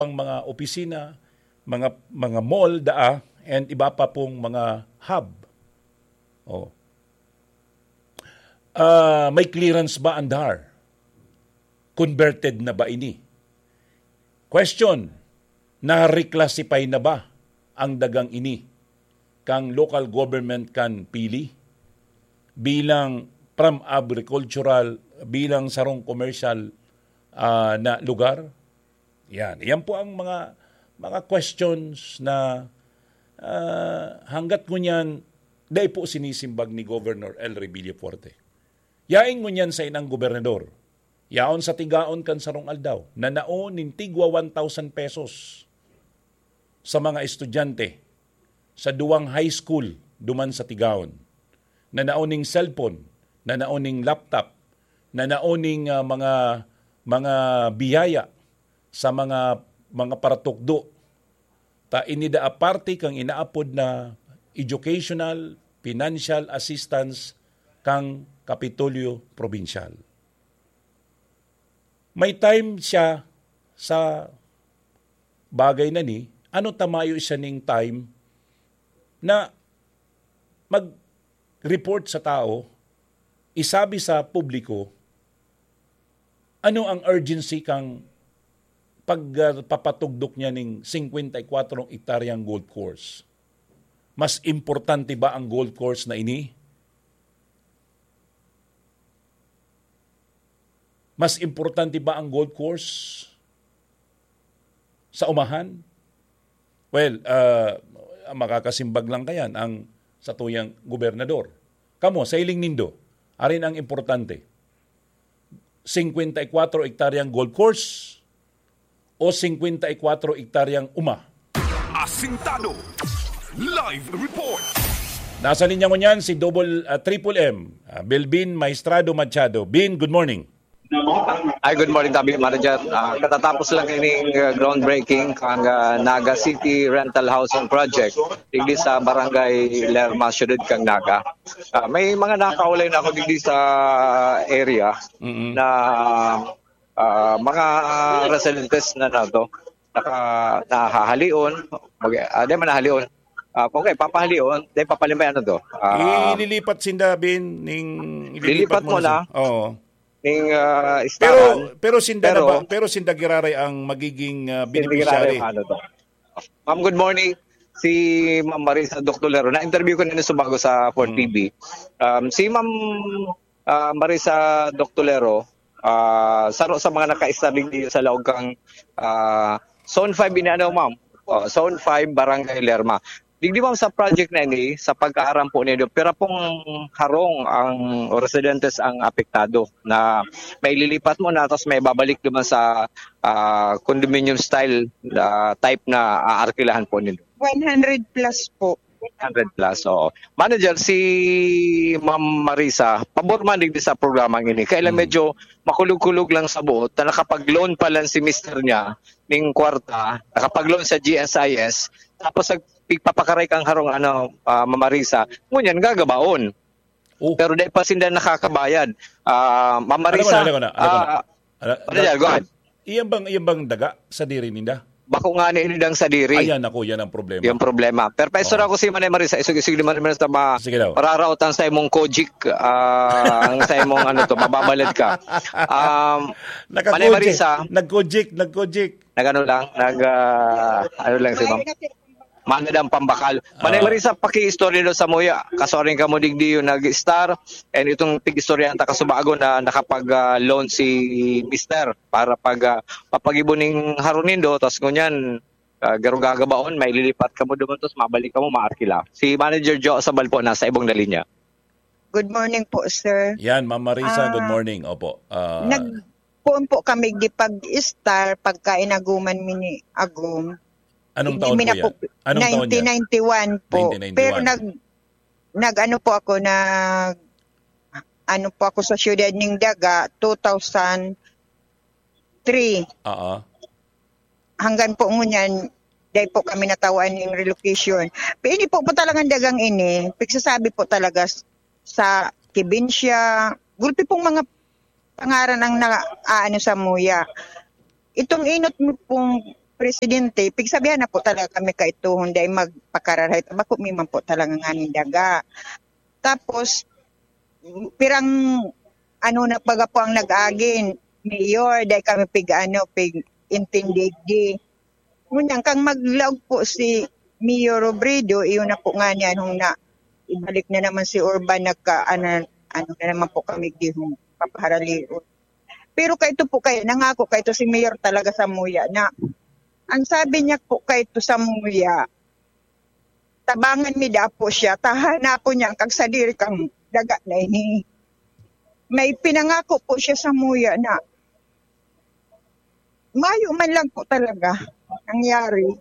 ang mga opisina, mga mall and iba pa pong mga hub. Oh. May clearance ba ang DAR? Converted na ba ini? Question, na-reclassify na ba ang dagang ini kang local government kan pili bilang from agricultural, bilang sarong commercial na lugar? Yan po ang mga questions na hanggat ngunyan dahil po sinisimbag ni Governor Elry Villafuerte. Yain ngunyan sa inang gobernador, yaon sa tigaon kan sarong aldaw, na naon nin tigwa 1,000 pesos sa mga estudyante sa duwang high school duman sa tigaon, na naoning cellphone, na naoning laptop, na naoning mga biyaya sa mga paratukdo. Ta inida aparte kang inaapod na educational, financial assistance kang Kapitolyo Provincial. May time siya sa bagay na ni, ano tamayo siya ning time na mag-report sa tao, isabi sa publiko, ano ang urgency kang pagpapatugdok niya ning 54 hektaryang golf course? Mas importante ba ang golf course na ini? Mas importante ba ang golf course sa umahan? Well, makakasimbag lang kayan ang sa tuyang gobernador. Kamo, sa iling nindo, arin ang importante. 54 hektaryang golf course o 54 hektaryang uma? Asintado Live Report. Nasa linya mo niyan si Triple M, Belbin Maestrado Machado. Bin, good morning. Ay, good morning, Tabi Manager. Katatapos lang ining groundbreaking ang Naga City Rental Housing Project digdi sa Barangay Lerma, Syudad kang Naga. May mga nakaulay na ako digdi sa area na mga residentes na nato nahahalion, manahalion. Okay, papahalion, dahil papalimbay ano to. Ililipat sinda, Bin, ililipat mo na. Oo. Istaran. Pero sinda giraray ang magiging beneficiary. Ma'am, good morning. Si Ma'am Marisa Doctolero, na-interview ko nila sumago sa 4TV. Si Ma'am Marisa Doctolero, saro sa mga naka-establing dito sa laog kang Zone 5 inaano, ma'am. Zone 5 Barangay Lerma. Digdi ma'am sa project na ini, sa pagkaaram po niyo, pero pong harong ang residentes ang apektado na may lilipat mo na tapos may babalik naman sa condominium style type na aarkilahan po niyo. 100 plus po. 100 plus, oo. Manager, si Ma'am Marisa, pabor man digdi sa programang ini. Kailan medyo makulog-kulog lang sa buot na nakapag-loan pa lang si mister niya ning kwarta, nakapag-loan sa GSIS, tapos pagpapakaray kang harong Ma'am Marisa, ngunyan gagabaon. Pero dahil pa sinda nakakabayad. Ma'am Marisa, go ahead. Iyan bang daga sa diri ninda? Bako nga ni inidang sa diri. Ayan ako, yan ang problema. Yung problema. Pero peso ako si Manay Marisa, isug-isug naman sa pararautan sa imong kojik, ang sa imong mababalad ka. Manay Marisa, nag-kojik. Nag-ano lang si Ma'am. Manadang pambakal. Manay Marisa, paki-istorya do sa muya. Kasoring ka mo digdi yung nag-star and itong tig-istorya ang takasubago na nakapag-loan si Mister para papagibuning harunin do. Tapos ngunyan, garong gagabaon, may lilipat ka mo doon, tapos mabalik ka mo, maarkila. Si Manager Joe Sabal po, nasa ibong na linya. Good morning po, sir. Yan, Ma'am Marisa, good morning. Opo. Nagpuon po kami di pag-star pagkainaguman mini agum. Anong taon po yan? Anong 1991 po. 1991. Pero nag-ano po ako, sa siyudad ng Daga, 2003. Hanggang po ngunyan, dahil po kami natawan ng relocation. Pero ini po talagang dagang ini, pagsasabi po talaga sa Kibinsya, gulpi pong mga pangaran ang sa muya. Itong inot mo pong presidente, pigsabihan na po talaga kami ka ito, hindi magpakararay. Bako miman po talaga nga ni daga. Tapos, pirang nagbaga po ang nag-agin, mayor, dahil kami pig intindig di. Ngunyan, kang maglaog po si Mayor Robredo, iyon na po nga niya nung ibalik na naman si Urban, na naman po kami di hong papaharali. Pero kaito po kayo, nangako kayo si Mayor talaga sa Muya na ang sabi niya po kayo sa Muya, tabangan mi da po siya, tahana po niya kag sadiri kang daga na ini. May pinangako po siya sa Muya na mayo man lang po talaga nangyari.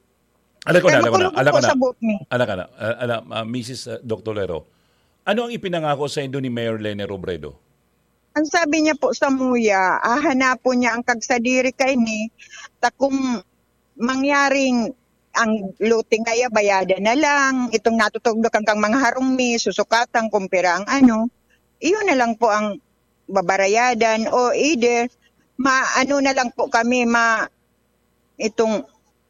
Mrs. Dr. Lero, ano ang ipinangako sa inyo ni Mayor Lene Robredo? Ang sabi niya po sa Muya, hanapon niya ang kagsadiri kay ni, kung mangyaring ang looting kaya bayada na lang, itong natutugdok kang mga harumi, susukatan, kumpira ang iyon na lang po ang babarayadan o either, na lang po kami, itong,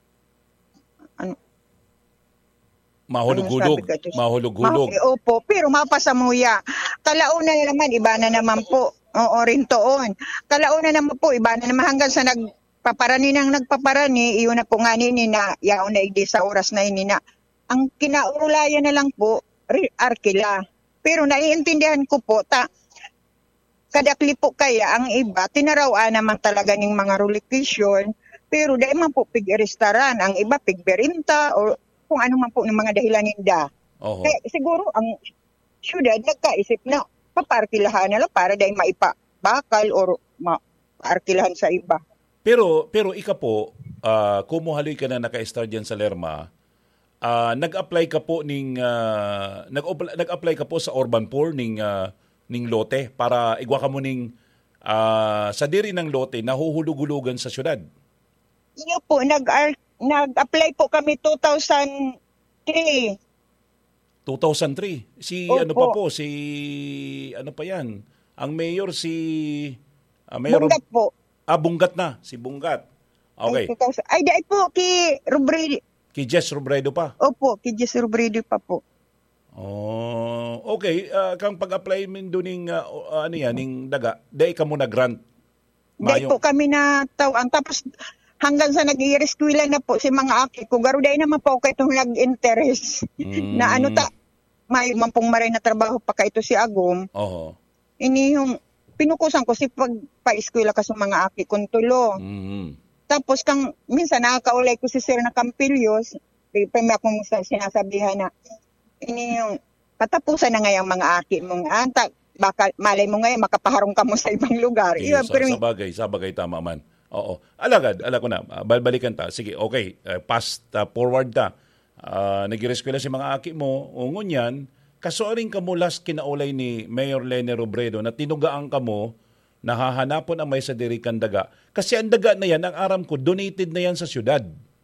mahulog-hulog. Opo, pero mapasa Muya. Kalauna na naman, iba na naman po. Oo, rin toon. Kalauna naman po, iba na naman hanggang sa nagpaparani, iyon na po nga nini na, yaon na igdi sa oras na ini na. Ang kinaurulayan na lang po, arkila. Pero naiintindihan ko po, kadakli po kaya ang iba, tinarawaan naman talaga ng mga relocation, pero dahil man po pig-restaurant, ang iba pig-berinta, o kung ano man po ng mga dahilan ninda. Kaya siguro ang syudad nagkaisip na paparkilahan na lang para dahil maipabakal o maparkilahan sa iba. Pero ika po, kumuhaloy ka na naka-start dyan sa Lerma, nag-apply ka po nag-apply ka po sa Urban Poor ning lote para igwa ka mo ning sa diri ng lote nahuhulug-hulugan sa syudad. Iyo po, nag-apply po kami 2003. 2003. Ano pa yan? Ang mayor Bungat po. Bungat na. Si Bungat. Okay. Ay, dahil po ki Robredo. Ki Jess Robredo pa? Opo, ki Jess Robredo pa po. Oh, okay. Kang pag-apply min doon ning daga, dahil ka mo na-grant. Dahil po kami na tawang. Tapos, hanggang sa nag-i-reskwila na po si mga aki ko, garuday naman po kayo itong nag-interest. Na may mampong maray na trabaho pa kayo si Agom. Ini yung pinukusan ko si pagpa-eskwela ka sa mga aki kong tulo. Tapos minsan nakakaulay ko si Sir na Campilios, may akong sinasabihan na, ini yung katapusan na ngayang mga aki mong baka malay mo ngayon makapaharong ka mo sa ibang lugar. Yes, sa bagay tama man. Oo. Alam ko na. Balbalikan ta. Sige, okay. Forward ta. Nag-reskwela si mga aki mo. O ngunyan, kasuaring ka mo last kinaulay ni Mayor Lene Robredo na tinugaan ka mo, nahahanapon ang may sadirikan daga. Kasi ang daga na yan, ang aram ko, donated na yan sa syudad.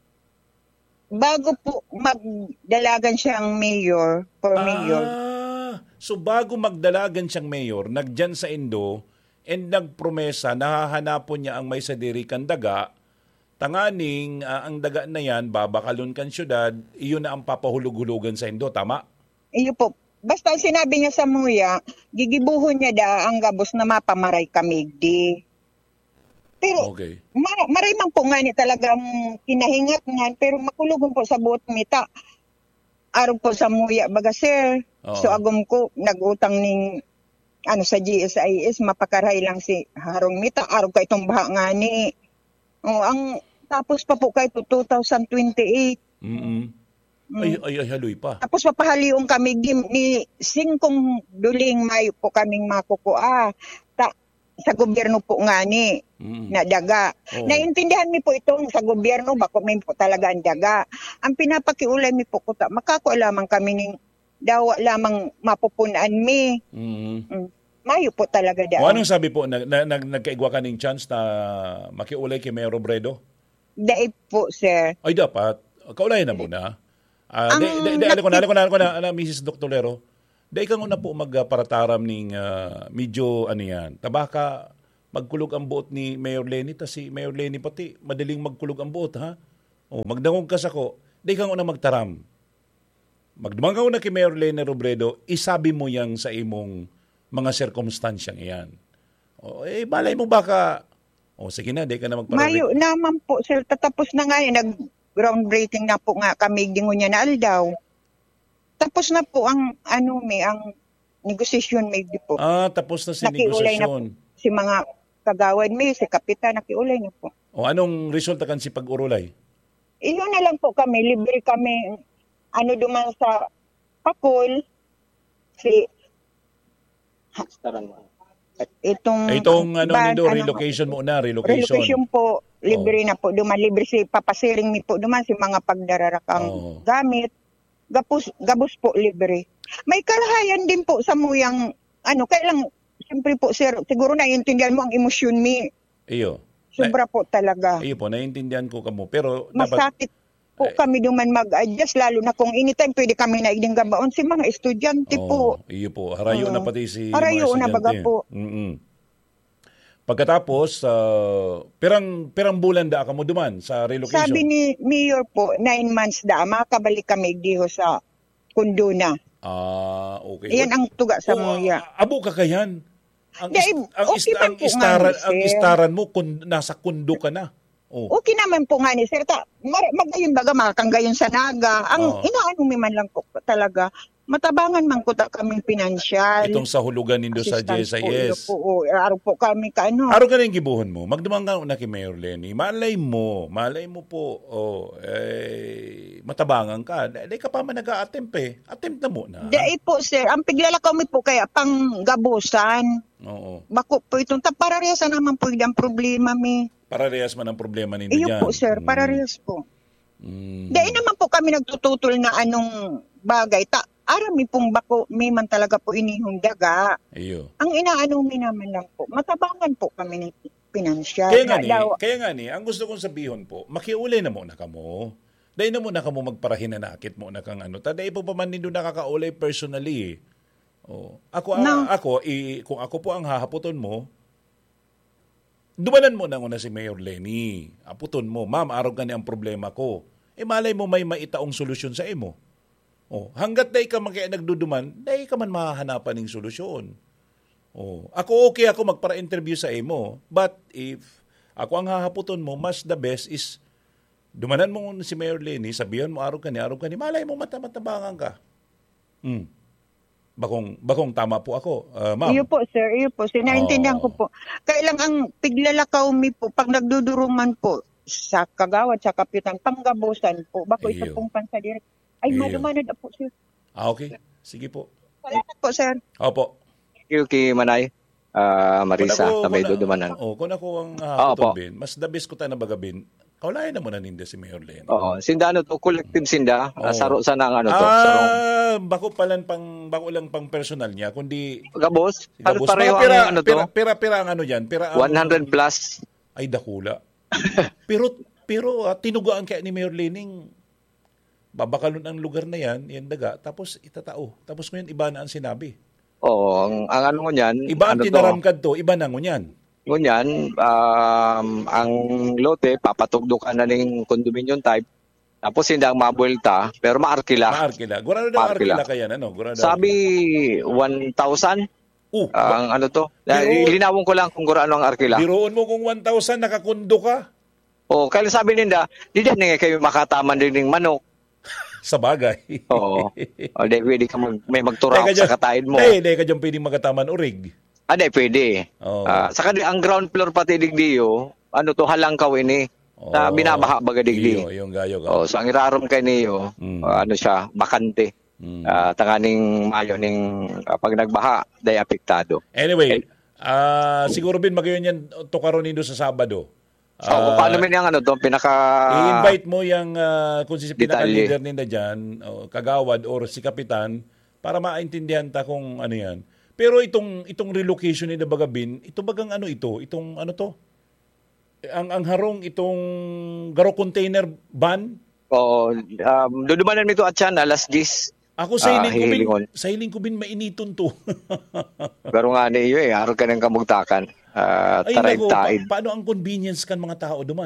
Bago po magdalagan siyang mayor, mayor. So bago magdalagan siyang mayor, nagdyan sa Indo, and nagpromesa, nahahanapon niya ang may sadirikan daga, tanganing ang daga na yan, babakalon kan syudad, iyon na ang papahulug-hulugan sa Indo, tama? Iyo po. Basta sinabi niya sa Muya, gigibuhon niya ang gabos na mapamaray kami di. Pero okay. Maray man po nga ni talagang kinahingat nga, pero makulugon po sa buot mita. Araw po sa Muya, baga sir, so agom ko, nag-utang ning sa GSIS, mapakaray lang si Harong Mita, araw ka itong baha nga ni. Tapos pa po kayo 2028. Ay, haloy pa. Tapos papahaliong kami ni 5 duling Mayo po kaming makukuha. Sa gobyerno po nga ni, na daga. Naintindihan mi po itong sa gobyerno, bako may po talaga ang daga. Ang pinapakiulay mi po ko makakuha lamang kami ning dawa lamang mapupunan mi. Mayo po talaga daw. O anong sabi po, nagkaigwa ka ng chance na makiulay kay Mayor Robredo? Dahil po, sir. Ay dapat, kaulayan na muna. Alam ko na, Mrs. Dr. Lero, dahil ka na po magparataram ng medyo tabaka magkulog ang buot ni Mayor Lenny, si Mayor Lenny pati, madaling magkulog ang buot, ha? magdangog ka sa ko, di kang una magtaram. Magdumang ka una kay Mayor Leni Robredo, isabi mo yang sa imong mga sirkumstansyang iyan. Balay mo baka, sige na, di ka na magparalik. Mayo naman po, sir. Tatapos na nga yun. Nag-groundbreaking na po nga kami dingo niya na aldaw. Tapos na po ang negosasyon may di po. Tapos na si Nakiulay na po negosasyon. si mga kagawad may, si kapitan, nakiulay na po. Anong resulta kan si pag-urulay? Iyon na lang po kami, libre kami, duman sa Pakol, Itong relocation mo na, relocation po, libre na po, duman, libre si papasiring mi po, duman si mga pagdararakang gamit, gabos po libre. May karahayan din po sa muyang, kailang, siyempre po sir, siguro naiintindihan mo ang emosyon mi. Iyo. Sobra po talaga. Iyo po, naiintindihan ko kamo, pero masakit po kami duman mag-adjust, lalo na kung anytime pwede kami na idinggabaon si mga estudyante po. Iyo po, harayo na pati si harayo mga na baga po. Pagkatapos, pirang bulan da ka mo duman sa relocation? Sabi ni Mayor po, 9 months da, makabalik kami diho sa Kunduna. Okay. Iyan ang tuga sa muya. Abo ka kayan? Ang istaran mo nasa kundo ka na. Okay naman po nga ni sir. Magayon baga, makanggayon sa naga. Ang inaano man lang po talaga, matabangan man ko kaming pinansyal. Itong sa hulugan nindo sa GSIS. Araw po kami Araw ka rin gibuhon mo. Magdumang ka na kay Mayor Leni. Malay mo po, matabangan ka. Dahil ka pa man nag-a-attempt Attempt na mo na. Dahil po sir, ang piglala kami po kaya pang gabusan. Oo. Bako po itong pararesa naman po ang problema mi. Pararehas man ang problema ninyo dyan. Iyo po sir, pararehas po. Dahil naman po kami nagtututol na anong bagay. Arami pong bako, may man talaga po inihong daga. Iyo. Ang inaano mi naman lang po, matabangan po kami ng pinansyal. Kaya nga ni, ang gusto kong sabihin po, makiuli na muna kamo. Dahil na muna kamo magparahin na nakit mo na kang Dahil po pa man nindo nakakaulay personally. Kung ako po ang hahaputon mo, dumanan mo na una si Mayor Leni. Aputon mo, ma'am, araw gani ang problema ko. Malay mo may maitaong solusyon sa imo. Hanggat dahi ka man kaya nagduduman, dahi ka man mahahanapan ng solusyon. Ako okay ako magpara-interview sa imo. But if ako ang hahaputon mo, mas the best is dumanan mo si Mayor Leni, sabihan mo araw gani, malay mo matabangan ka. Bakong tama po ako, ma'am. Iyo po, sir. Naintindihan ko po. Kailang ang piglalakaw mi po, pag nagduduruman po, sa kagawad, sa kapitan, panggabusan po. Bako isa pong pansadir. Ay, malumanad po, sir. Okay. Sige po. Salamat po, sir. Opo. Thank you kay Manay. Marisa, tamay dudumanan. Kung ako ang bin, mas the best ko tayo na bagabin, kaulayan na muna ninda si Mayor Leni. Sinda collective sinda. Saro sana ang bako lang pang personal niya, kundi Gabos. Pareho ang pira ang diyan, pira 100 plus. Ay dakula. pero tinugaan kaya ni Mayor Lening babakalon ang lugar na yan daga, tapos itatao. Tapos ngayon iba na ang sinabi. Ang ano ngunyan, iba ang tinaramkad to, iba na ngunyan. Ngunyan, ang lote, papatugdukan na ng condominium type, tapos hindi ang mabuelta, pero maarkila. Gurado na maarkila kaya, Sabi, 1,000? Ang linawin ko lang kung gurado ang arkila. Biroon mo kung 1,000, nakakundo ka. Kaya sabi ninda, di na kayo makataman din ng manok. Sa bagay. Di pwede ka may magturap sa katayin mo. Di ka dyan pwedeng magataman urig. Di pwede. Saka ang ground floor pati digdiyo, halangkaw ini. Binabaha baga digdi. Yung gayo ka. So ang irarom kay niyo, siya, bakante. Tanganing mayo ning pag nagbaha, day apektado. Anyway, siguro bin magayon yan tukaron nindo sa Sabado. Paano man yung i-invite mo yung kung si pinaka-leader ninda dyan, kagawad or si kapitan, para maintindihan ta kung ano yan. Pero itong relocation ni Bagabin, ito bagang itong to? Ang harong itong garo container van? Dudumanan nito at yan, alas 10. Ako sa hiling ko bin mainiton to. Pero nga niyo araw ka ng kamugtakan. Ay, paano ang convenience kan mga tao duman?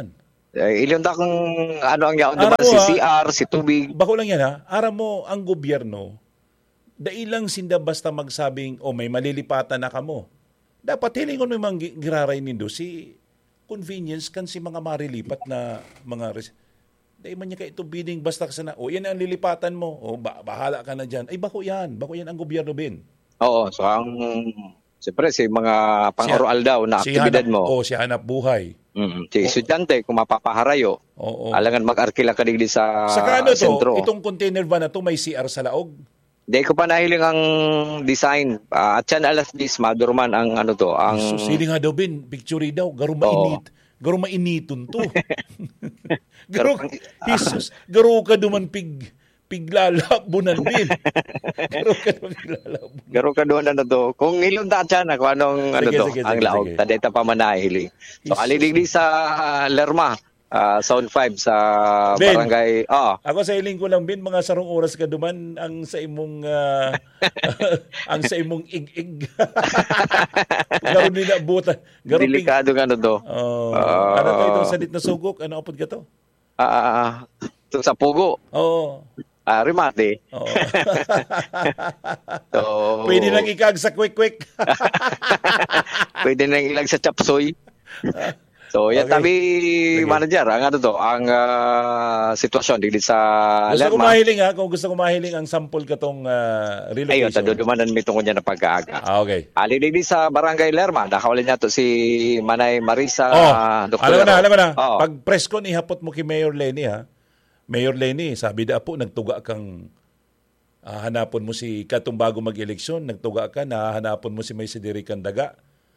Ilan ta kung ano ang yaon Aram diba? mo, Si ha? CR, si tubig. Bako lang yan ha. Aram mo, ang gobyerno, dailang sinda basta magsabing, may malilipatan na kamo. Dapat hilingon mo yung mga giraray nindo si convenience kan si mga marilipat na mga dahil man niya kayo ito bidding basta kasi na, yan ang lilipatan mo, bahala ka na dyan. Ay, bako yan ang gobyerno, Ben. Oo, so siyempre, si mga pang-oral daw na aktibidad mo. Si hanap buhay. Si estudyante, kung mapapaharayo, alangan mag-arkila ka digdi sa sentro. Itong container van na to may CR sa laog? Di ko pa nahiling ang design. At yan alas 10, madurman ang ano to. So, sili nga daw, Ben, picture daw, garo mainiton to. garo ka duman piglalabunan din. Garo ka doon ano to. Kung ilong tatya na kung anong ang laog. Tadeta pa manahili. So alidigdi sa Lerma. Zone 5 sa Ben, barangay. Ako sa iling ko lang, Ben, mga sarong oras ka duman ang sa imong ang sa imong ig-ig. Garo nila buta. Delikado nga ano to. Ano to itong salit na sugok? Ano apod ka to? Sa pugo. Oo. Remate. Oo. So, pwede nang ikag sa quick-quick. Pwede nang ilag sa chapsoy. So, yan tabi, manager, ang sitwasyon dito sa Lerma. Kung gusto ko mahiling ang sample katong relocation. Ayun, tadudumanan may tungkol niya na pag-aaga. Okay. Ali dito sa Barangay Lerma, nakawala niya to si Manay Marisa. Dr. Alam mo na. Pag press ko, ihapot mo kay Mayor Lenny, ha? Mayor Lenny, sabi da po, nagtuga kang hanapon mo si katong bago mag-eleksyon, nagtuga ka, hanapon mo si May Sidirikan Daga.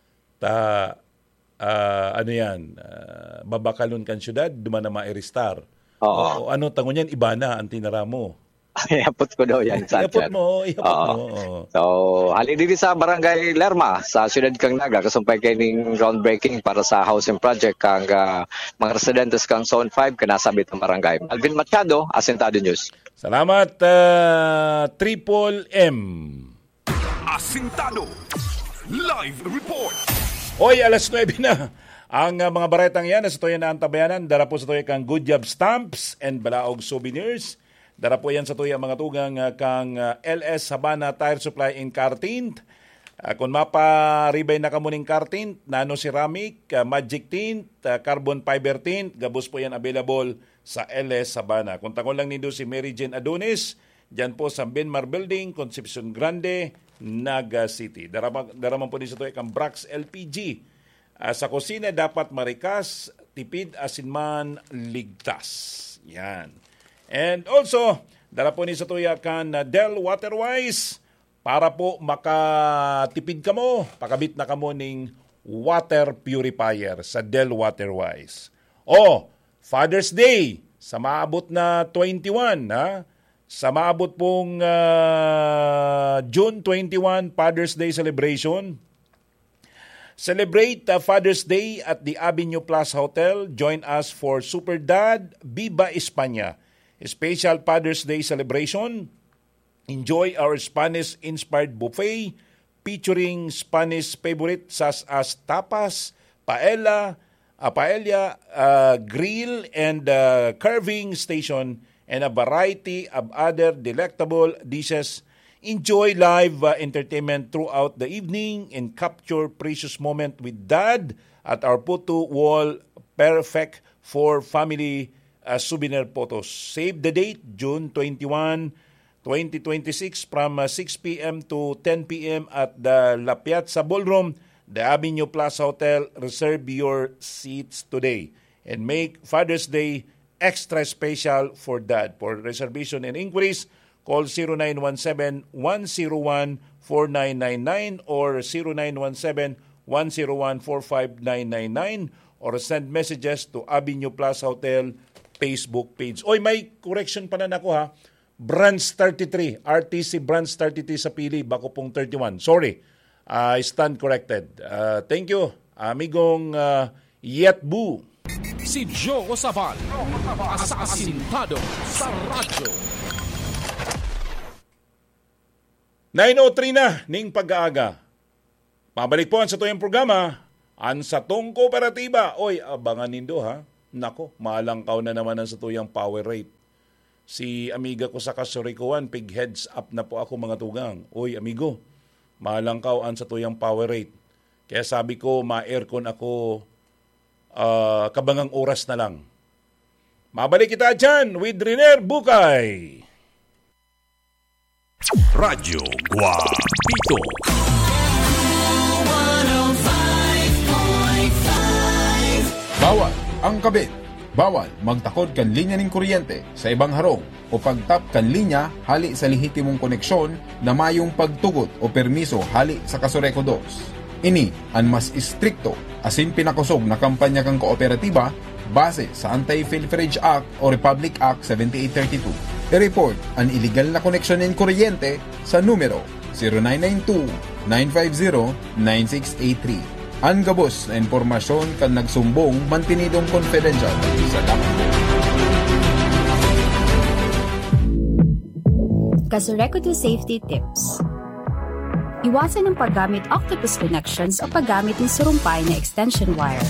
Babakalon kan syudad, duman na ma-iristar. Ano tangon yan, iba na ang tinara mo. Ihapot ko daw yan. Ihapot mo. So, halin dito sa Barangay Lerma, sa Siyudad Kang Naga, kasumpay kayong groundbreaking para sa housing project kang mga residentes kang Zone 5, kanasabit ng barangay. Alvin Machado, Asintado News. Salamat, Triple M. Asintado Live Report. Hoy, alas 9 na. Ang mga baretang yan, sa tuya na ang tabayanan, dara po sa tuya kang Good Job Stamps and Balaog Souvenirs. Dara po yan sa tuya mga tugang kang LS Habana Tire Supply in Cartint. Kung maparibay na kamuning Cartint, nano ceramic, magic tint, carbon fiber tint, gabos po yan available sa LS Habana. Kung tangon lang nindo si Mary Jane Adonis, dyan po sa Benmar Building, Concepcion Grande, Naga City. Daraman po din sa tuya kang Brax LPG. Sa kusina dapat marikas, tipid, asinman, ligtas. Yan. And also, dara po ni sa tuya kan Del Waterwise para po makatipid ka mo, pakabit na ka mo ning water purifier sa Del Waterwise. Father's Day sa maabot na 21, ha? Sa maabot pong June 21 Father's Day celebration. Celebrate Father's Day at the Avenue Plus Hotel. Join us for Super Dad Viva España, a special Father's Day celebration. Enjoy our Spanish-inspired buffet featuring Spanish favorites such as tapas, paella, grill, and carving station, and a variety of other delectable dishes. Enjoy live entertainment throughout the evening and capture precious moment with Dad at our photo wall, perfect for family souvenir photos. Save the date, June 21, 2026 from 6 p.m. to 10 p.m. at the La Piazza Ballroom, the Avenue Plus Hotel. Reserve your seats today and make Father's Day extra special for Dad. For reservation and inquiries, call 0917-101-4999 or 0917-101-45999 or send messages to Avenue Plus Hotel Facebook page. Oy, may correction pa na ako, ha. Branch 33, RTC Branch 33 sa Pili, bako pong 31. Sorry, I stand corrected. Thank you, amigong Yetbu. Si Joe Saval, Asintado sa radyo. 9:03 na ning pag-aaga. Pabalik po ang sa tuyong programa, ang Satong Kooperatiba. Oy, abangan nindo, ha. Nako, malangkaw na naman ang satuyang power rate. Si amiga ko sa Kasurikuan, pig heads up na po ako mga tugang. Uy, amigo, malangkaw ang satuyang power rate. Kaya sabi ko, ma-aircon ako kabangang oras na lang. Mabalik kita dyan with Riner Bukay. Radyo Guapito. Bawal ang kabit. Bawal magtakod kan linya ning kuryente sa ibang harong o pagtap kan linya hali sa lehitimong koneksyon na mayong pagtugot o permiso hali sa Kasureko 2. Ini ang mas istrikto asin pinakusog na kampanya kang kooperatiba base sa Anti-Pilferage Act o Republic Act 7832. I-report ang illegal na koneksyon ng kuryente sa numero 0992-950-9683. Ang gabos na impormasyon kan nagsumbong mantinidong confidential sa dapat. Kasureko 2 Safety Tips. Iwasan ang paggamit octopus connections o paggamit ng surumpay na extension wire.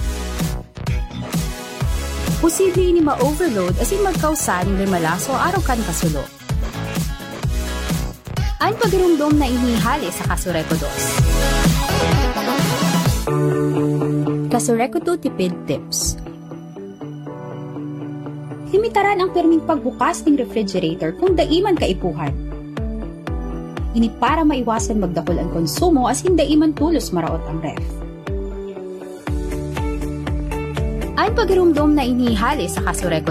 Posible ini ma-overload asin magkausan ng limalaso araw kan kasulo. Ang pagrumdom na inihali sa Kasureko 2. Kasureko 2 Tipid Tips. Limitaran ang perming pagbukas ng refrigerator kung daiman kaipuhan. Ini para maiwasan magdakol ang konsumo as hindi man tulos maraot ang ref. Ang pagrumdom na inihali sa Kasureko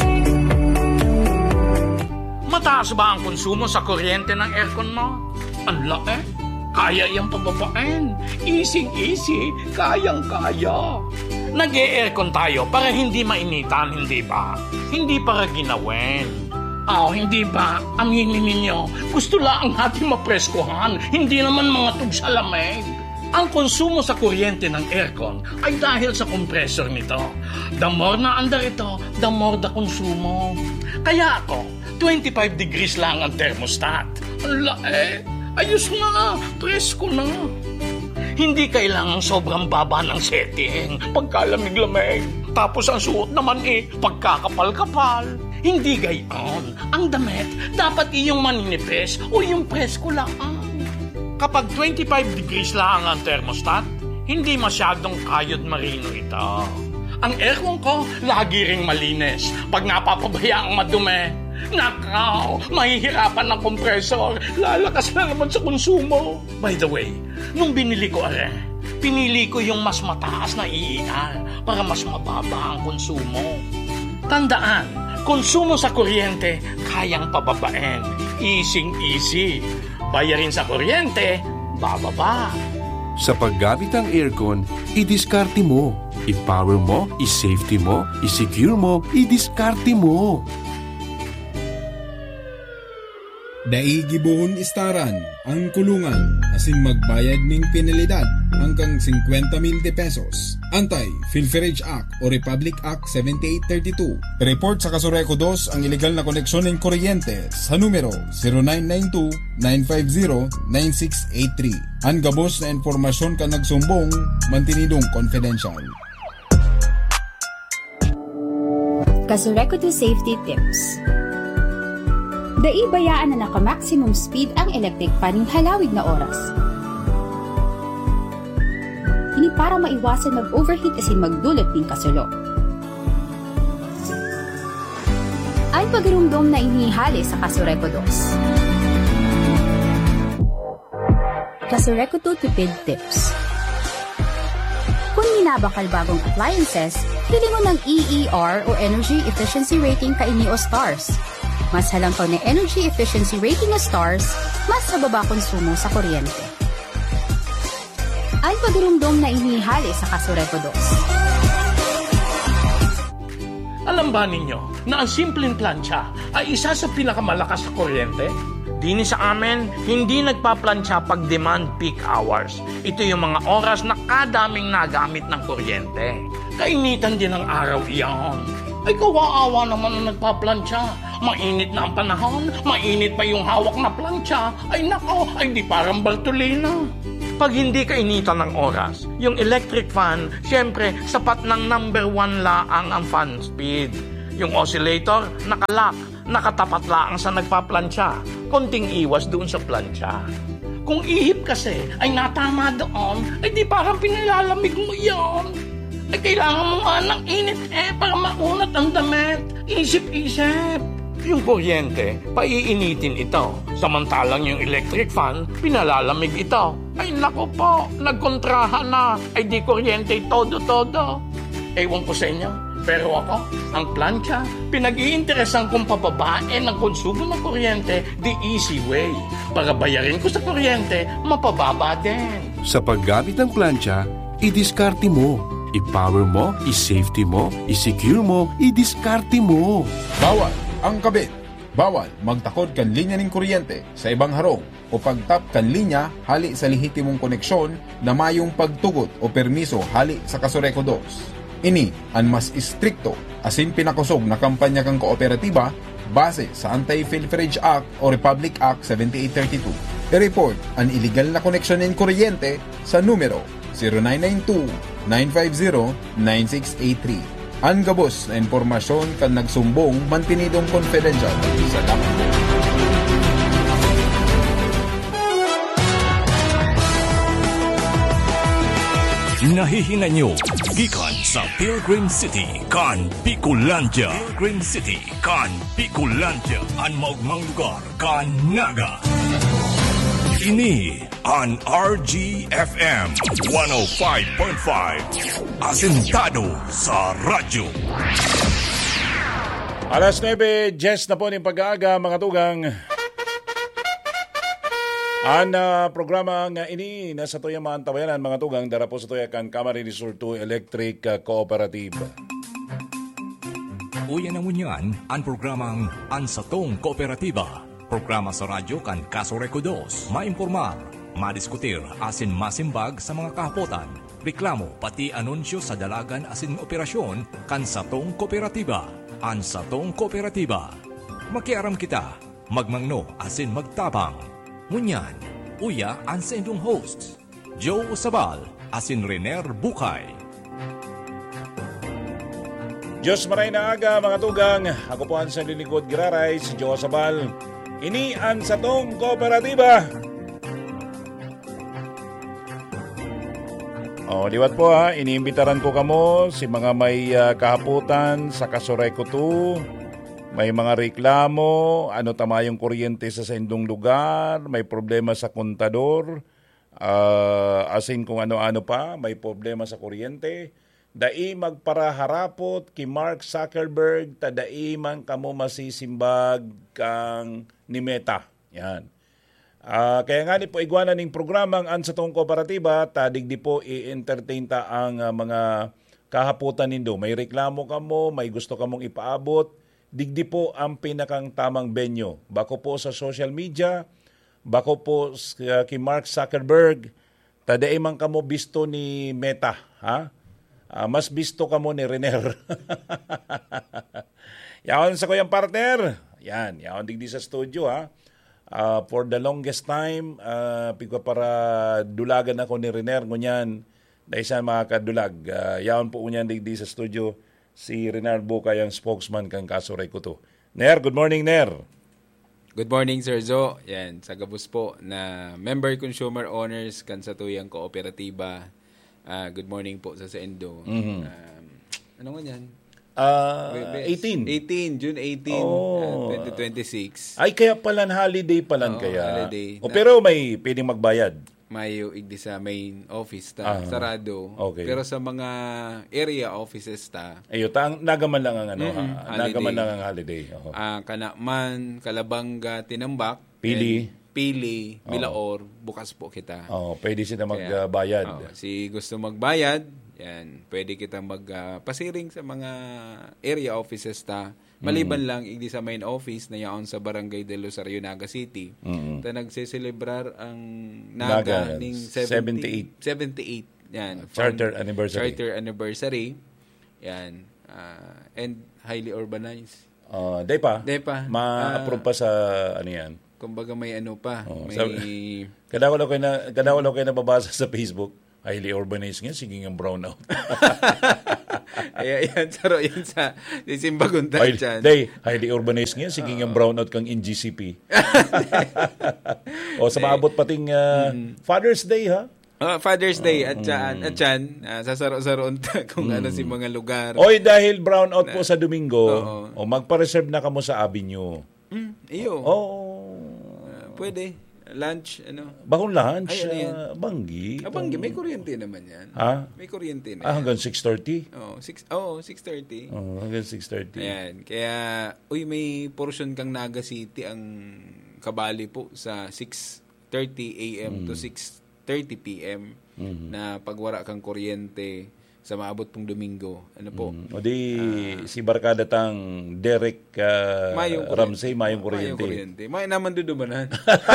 2. Mataas ba ang konsumo sa kuryente ng aircon mo? Ang laki. Kaya iyang pababain. Easy, kayang-kaya. Nag-e-aircon tayo para hindi mainitan, hindi ba? Hindi para ginawin. Hindi ba? Aminin ninyo, gusto lang natin mapreskuhan, hindi naman mga tugsalamig. Ang konsumo sa kuryente ng aircon ay dahil sa compressor nito. The more na andar ito, the more the konsumo. Kaya ako, 25 degrees lang ang thermostat. Ayos na, presko na. Hindi kailangang sobrang baba ng setting, pagkalamig-lamig. Tapos ang suot naman pagkakapal-kapal. Hindi gayon. Ang damit, dapat iyong maninipis o yung presko lang. Kapag 25 degrees lang ang thermostat, hindi masyadong kayod marino ito. Ang aircon ko, lagi ring malinis. Pag napapabayaan madumi, nakaw, mahihirapan ng kompresor. Lalakas na naman sa konsumo. By the way, nung binili ko pinili ko yung mas mataas na EER para mas mababa ang konsumo. Tandaan, konsumo sa kuryente, kayang pababain. Easy. Bayarin sa kuryente, bababa. Sa paggamit ng aircon, i-diskarte mo. I-power mo, i-safety mo, i-secure mo, i-diskarte mo. Daigibuhon istaran ang kulungan asin magbayad ng penalidad hanggang 50,000 pesos. Anti-Pilferage Act o Republic Act 7832. Report sa Kasureko 2 ang illegal na koneksyon ng kuryente sa numero 0992-950-9683. Ang gabos na informasyon ka nagsumbong, mantinidong confidential. Kasureko 2 Safety Tips. Daibayaan na naka-maximum speed ang electric fan ng halawig na oras. Ini para maiwasan mag-overheat asin magdulot ng kasulo. Ang pagrumdom na inihali sa Kasureko 2. Kasureko 2 Tipid Tips. Kung minabakal bagong appliances, pili mo ng EER o Energy Efficiency Rating kaini o stars. Mas halangkaw na energy efficiency rating o stars, mas mababa konsumo sa kuryente. Ang pagrumdom na inihali sa Kasureko 2. Alam ba ninyo na ang simpleng plancha ay isa sa pinakamalakas na kuryente? Dini sa amin, hindi nagpaplantsa pag demand peak hours. Ito yung mga oras na kadaming nagamit ng kuryente. Kainitan din ng araw iyan. Ay kawawa naman ang nagpaplantsa. Mainit na ang panahon, mainit pa yung hawak na plantsa. Ay nako, ay di parang Bartolina. pag hindi ka initan ng oras. Yung electric fan, syempre, sapat ng number 1 laang ang fan speed. Yung oscillator, nakalock, nakatapat laang sa nagpaplansya. Konting iwas doon sa plansya. Kung ihip kasi ay natama doon, ay di parang pinilalamig mo yan. Ay kailangan mo nga ng init para maunat ang damit. Isip-isip. Yung kuryente, paiinitin ito. Samantalang yung electric fan, pinalalamig ito. Ay nako po, nagkontrahan na. Ay di kuryente, todo-todo. Ewan ko sa inyo, pero ako, ang plancha, pinag-iinteresan kong pababae ng konsumo ng kuryente the easy way. Para bayarin ko sa kuryente, mapababa din. Sa paggamit ng plancha, i-diskarte mo. I-power mo, i-safety mo, i-secure mo, i-diskarte mo. Bawal ang kabit. Bawal magtakod kan linya ning kuryente sa ibang harong o pagtap kan linya hali sa lehitimong koneksyon na mayong pagtugot o permiso hali sa Kasureko 2. Ini ang mas istrikto asin pinakusog na kampanya kang kooperatiba base sa Anti-Pilferage Act o Republic Act 7832. I-report ang illegal na koneksyon ng kuryente sa numero 0992-950-9683. Ang gabos na impormasyon kan nagsumbong mantinidong confidential sa dapat. Nahihina nyo gikan sa Pilgrim City kan Bicolandia. Pilgrim City kan Bicolandia, ang maugmang lugar kan Naga. Ini an RGFM 105.5 asentado sa radyo. Alas 9, Jess na po ng pag-aaga, mga tugang. Ang programa nga ini nasa tuyang mga tabayanan, mga tugang, dara po sa tuyang kan Camarines Sur 2 Electric Cooperative. Uyan na mo niyan ang programang Ansatong Kooperatiba. Programa sa radyo kan Kasureko 2. Maimpormar, madiskutir, asin masimbag sa mga kahapotan, reklamo pati anunsyo sa dalagan asin operasyon kan Satong Kooperatiba. Ang Satong Kooperatiba. Makiaram kita, magmangno asin magtabang. Ngunyan, uya ang sa inyong hosts, Joe Sabal asin Rener Bukay. Diyos maray na aga, mga tugang. Ako po ang sa lilingkod giraray, si Joe Sabal. Ini ang Satong Kooperatiba. Liwat po ha, iniimbitaran ko kamo si mga may kahaputan sa Kasureko 2, may mga reklamo, ano tamayong kuryente sa sendong lugar, may problema sa kontador, asin kung ano-ano pa, may problema sa kuryente. Dai magparaharapot ki Mark Zuckerberg, tadai man kamo masisimbag kang ni Meta. Yan. Kaya nga ni po igwanan ning programang Ansatong Kooperatiba, tadigdi po i-entertain ta ang mga kahaputan nindo. May reklamo kamo, may gusto kamong ipaabot, digdi po ang pinakang tamang venue. Bako po sa social media, bako po ki Mark Zuckerberg, tadai man kamo bisto ni Meta, ha? Mas bisto ka mo ni Rener. Yaon sa kuyang partner. Yan, yaon digdi sa studio ha. For the longest time, pigwa para dulagan ako ni Rener. Ngunyan, dahil siya makakadulag. Yaon po unyan digdi sa studio si Rener Bukay, ang spokesman kang Kasureko 2. Ner, good morning, Ner. Good morning, Sir Zo. Yan, sa gabos po na member consumer owners kan sa tuyang kooperatiba. Good morning po sa Endo. Ano nga yan? 18. June 18, 2026. Ay, kaya palan holiday palan kaya. Holiday. Pero may pwedeng magbayad. May igdi sa main office sarado. Okay. Pero sa mga area offices ayo nagaman lang ang nagaman lang ang holiday. Kanaman, Kalabanga, Tinambak, Pili, Milaor, bukas po kita. Pwede sila magbayad. Si gusto magbayad, yan, pwede kita magpasiring sa mga area offices Maliban lang, igdi sa main office na yaon sa Barangay del Rosario, Naga City. Ta nagse-celebrar ang Naga ning 78. Yan. Charter anniversary. Yan. And highly urbanized. Day pa. Ma-approve pa sa ano yan? kumbaga may ano pa, may... Kadawalo kayo nababasa sa Facebook, highly urbanized nga, sige nga brownout. Yan, saro yan sa Simbagunta dyan. Highly urbanized nga, sige nga brownout kang NGCP. O sa maabot pating Father's Day, ha? Father's Day at dyan, sasaro-saroon kung ano si mga lugar. Oy, dahil brownout po sa Domingo, magpa-reserve na kamo sa Avenue. Iyo. Pwede. Lunch, ano? Bakong lunch? Banggi. Banggi, may kuryente naman yan. Ha? May kuryente na hanggang 6:30? 6:30. Hanggang 6:30. Ayan. Kaya, may portion kang Naga City ang kabali po sa 6:30 a.m. to 6:30 p.m. Na pagwara kang kuryente sa maabot pong Domingo. Ano po? O di si barkada tang Derek Ramsey, mayong kuryente. May naman dudumanan.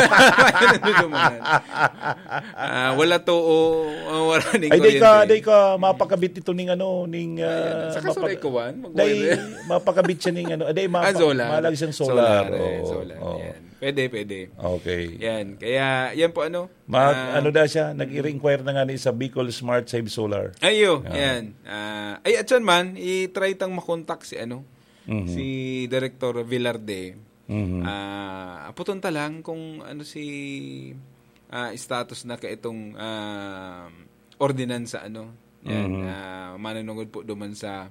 Wala to wala ning kuryente. Ay, ka mapakabit ito ning sa Kasuray Kuwan. Mapakabit siya ning malag siyang solar. Solar. Pwede. Okay. Yan. Kaya, yan po siya, nag-i-inquire na nga sa Bicol Smart Save Solar. Ayo, yan. At yan man, i-try tang makontak si si Director Villarde. Putunta lang kung status na kaitong ordinansa, yan, manunungod po duman sa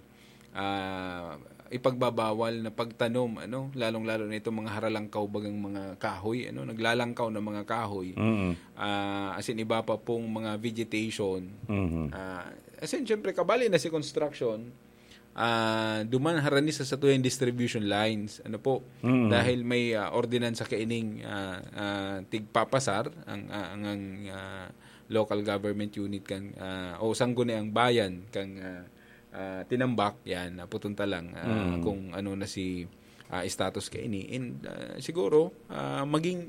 ipagbabawal na pagtanom, lalong-lalo na itong mga haralangkaw bagang mga kahoy, naglalangkaw na mga kahoy. As in, iba pa pong mga vegetation. As in, syempre, kabali na si construction, duman harani sa tuyang distribution lines. Dahil may ordinance sa kaining tigpapasar ang local government unit kang o sangguniang bayan kang tinambak yan, putunta lang kung ano na si status ka ini, and siguro maging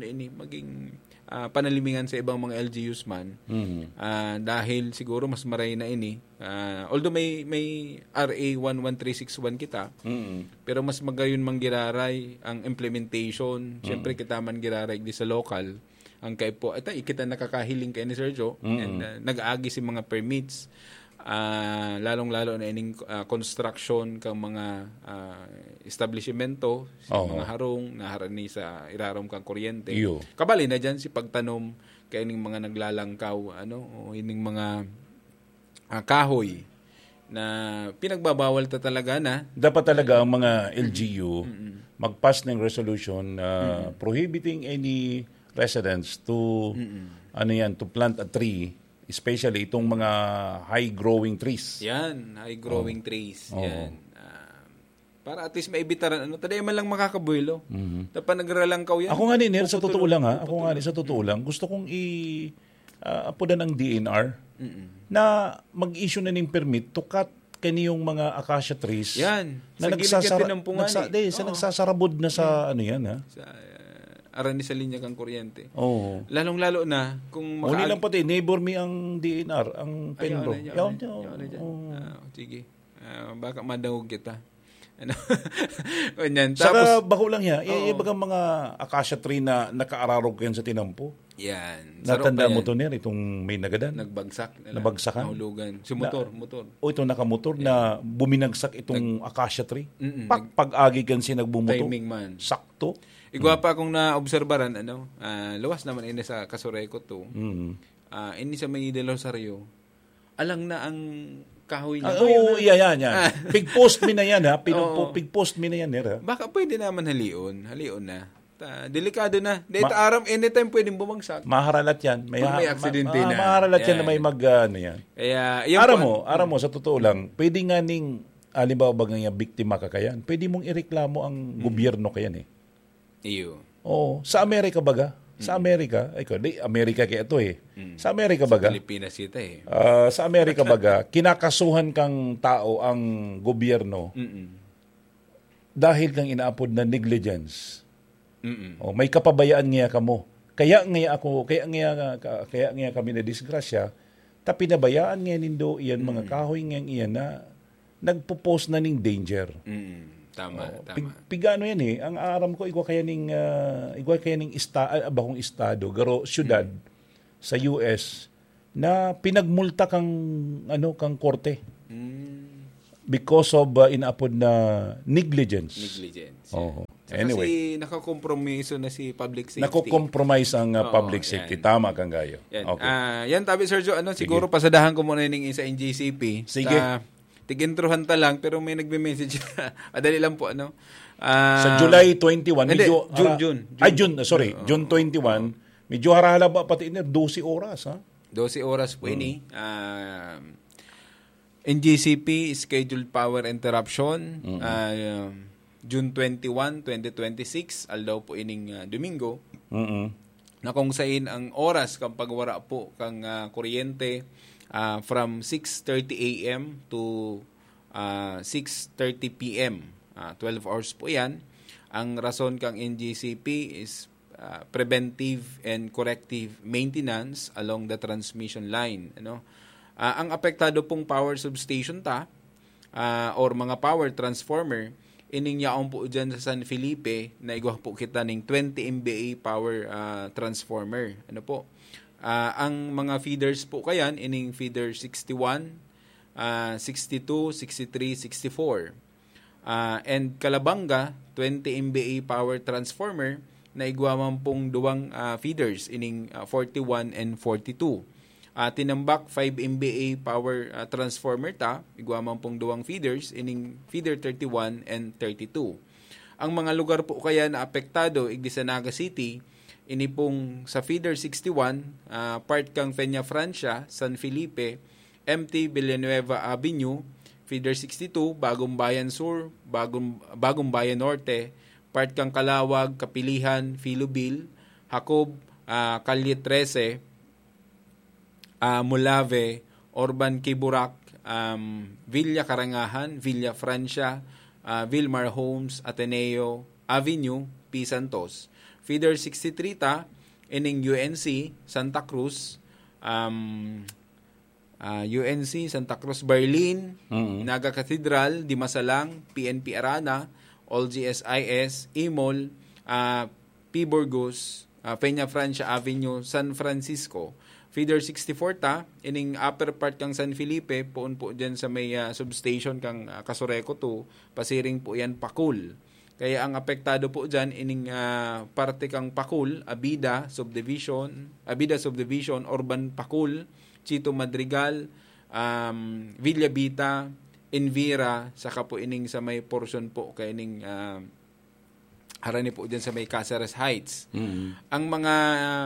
panalimingan sa ibang mga LGUs man, dahil siguro mas maray na ini, although may RA 11361 kita, pero mas magayon mang giraray ang implementation. Siyempre kita man giraray di sa local ang kay po kita nakakahiling kay ni Sergio, and nag-aagi si mga permits, lalong-lalo na ining construction kang mga establishmento, mga harong naharani sa irarom kang kuryente. Kabali na dyan si pagtanom kay ining mga naglalangkaw, o ining mga kahoy na pinagbabawal talaga na. Dapat talaga ang mga LGU mag-pass ng resolution prohibiting any residents to to plant a tree, especially itong mga high-growing trees. Yan, high-growing trees. Yan. Para at least maibitaran, taday man lang makakabuelo. Dapat nagralangkaw yan. Ako nga din, sa totoo lang, gusto kong apudan ng DNR na mag-issue na ng permit to cut kaniyong mga acacia trees. Yan. Na nagsasarabod na sa arani sa linya kang kuryente. Lalong-lalo na kung Uli lang pati, neighbor me ang DNR, ang Penro. Sige. Baka madawag kita. Saka bako lang yan, ibagang mga acacia tree na nakaararog yan sa tinampo. Yan. Natanda mo to itong may nagadan. Nabagsakan. Nahulugan. Si motor. Itong nakamotor na buminagsak itong acacia tree. Pag-agi kan si nagbumoto. Timing man. Sakto. Igwa pa akong naobserbaran, luwas naman ini sa Kasureco to. Ini sa May de Rosario. Alang na ang kahoy niya. Yan. Pig-post mi na yan, ha? Pig-post mi na yan, ha? Baka pwede naman halion na. Delikado na. Aram, anytime pwedeng bumagsak. Maharalat yan. May aksidente na. Maharalat yan na may yan. Kaya, aram mo, sa totoo lang, pwede nga ning, halimbawa ba nga biktima ka kayan, pwede mong ireklamo ang gobyerno kayan, Iyo. Sa Amerika baga? Sa Amerika, Amerika kaya ito Sa Amerika baga? Pilipinas ito sa Amerika baga, kinakasuhan kang tao ang gobyerno dahil kang inaapod na negligence. May kapabayaan nga kamo. Kaya nga kami na disgrasya, pinabayaan nga nindo iyan mga kahoy nga iyan na nagpo-post na ning danger. Tama. Pigano yan eh. Ang aram ko igwa kaya ning bahong estado garo syudad sa US na pinagmulta kang korte. Because of inaapod na negligence. Oh. Anyway, kasi nakakompromiso na si public safety. Nako-compromise ang public safety. Tama kang gayo. Yan. Okay. Yan tabi Sergio, siguro pasadahan ko muna ning isa NGCP. Sige. Tig-introhan ta lang pero may nagme-message. Dali lang po sa July 21 medyo June. June 21 medyo harahala ba pati 12 oras ha. 12 oras po ini. NGCP scheduled power interruption June 21, 2026 aldaw po ining Domingo. Na kung sain ang oras kang pagwara po kang kuryente from 6:30 a.m. to 6:30 p.m. 12 hours po yan. Ang rason kang NGCP is preventive and corrective maintenance along the transmission line. Ang apektado pong power substation or mga power transformer, ining yaong po dyan sa San Felipe, na igwa po kita ng 20 MVA power transformer. Ang mga feeders po kayan, ining feeder 61, 62, 63, 64. And Calabanga, 20 MVA power transformer, na igwa man pong duwang feeders, ining 41 and 42. Tinambak 5 MVA power transformer igwa man pong duwang feeders, ining feeder 31 and 32. Ang mga lugar po kaya na apektado igdi sa Naga City, ini pong sa feeder 61, part kang Peña Francia, San Felipe, MT Villanueva Avenue, feeder 62, Bagong Bayan Sur, Bagong Bayan Norte, part kang Kalawag, Kapilihan, Filobil, Jacob, Kalye 13, Mulave, Orban Kiburak, Villa Karangahan, Villa Francia, Vilmar Homes, Ateneo Avenue, P. Santos. Feeder 63 ining UNC, Santa Cruz, UNC, Santa Cruz, Berlin, Naga Cathedral, Dimasalang, PNP Arana, All GSIS, Imol, P. Burgos, Peña Francia Avenue, San Francisco. Feeder 64 ining upper part kang San Felipe, poon po dyan sa may substation kang Casureco 2, pasiring po yan Pakul. Kaya ang apektado po dyan, ining parte kang Pakul, Abida Subdivision, Orban Pakul, Chito Madrigal, Villa Vita, Envira, saka po ining sa may portion po, kaya ining harani po dyan sa may Caceres Heights. Ang mga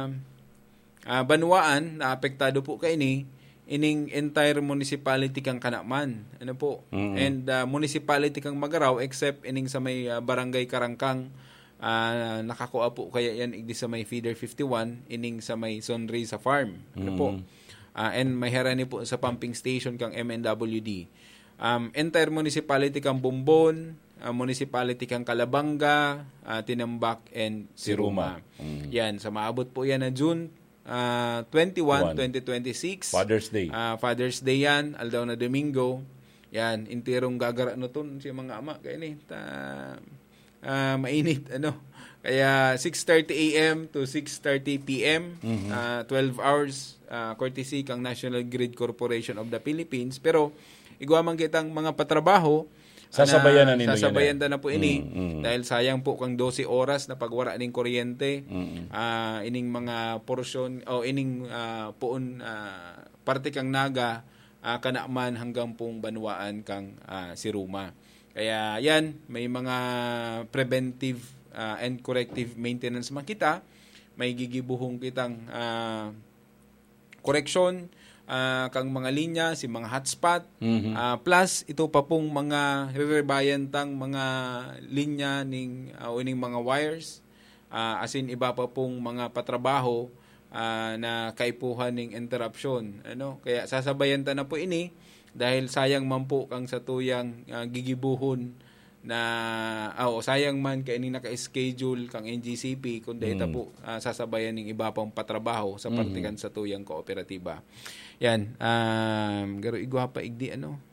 banwaan na apektado po kay ining entire municipality kang Kanaman. And municipality kang Magaraw except ining sa may barangay Karangkang, nakakuha po kaya yan igdi sa may feeder 51, ining sa may Sonrisa Farm. And may harani po sa pumping station kang MNWD. Entire municipality kang Bumbon, municipality kang Calabanga, Tinambak, and Siruma. Yan, sa maabot po yan na June 21, 2026. Father's Day yan, aldaw na Domingo. Yan, intirong gagara si mga ama. Kaya mainit, Kaya 6:30 a.m. to 6:30 p.m., 12 hours, courtesy kang National Grid Corporation of the Philippines. Pero, igwamang kitang mga patrabaho, sasabayan na po ini dahil sayang po kang 12 oras na pagwara ning kuryente, ining mga portion o ining poon parte kang Naga, Kanaman hanggang pong Banwaan kang Siruma. Kaya yan, may mga preventive and corrective maintenance man kita, may gigibuhong kitang correction kang mga linya, si mga hotspot, plus ito pa pong mga rebayantang mga linya o ining mga wires, asin iba pa pong mga patrabaho na kaipuhan ng interruption. Kaya sasabayan ta na po ini dahil sayang man po kang sa tuyang gigibuhon na sayang man kay ini naka-schedule kang NGCP kundi ita po sasabayan ng iba pang patrabaho sa partikan sa tuyang kooperatiba. Yan, garo igwa pa igdi